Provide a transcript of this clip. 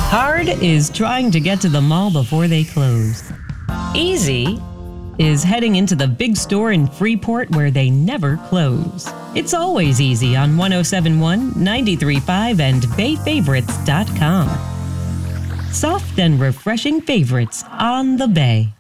Hard is trying to get to the mall before they close. Easy is heading into the big store in Freeport where they never close. It's always easy on 1071, 93.5, and BayFavorites.com. Soft and refreshing favorites on the Bay.